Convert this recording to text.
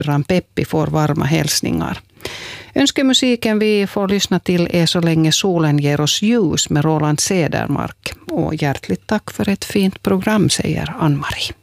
Peppi får varma hälsningar. Önskemusiken vi får lyssna till är Så länge solen ger oss ljus med Roland Cedermark. Och hjärtligt tack för ett fint program, säger Ann-Marie.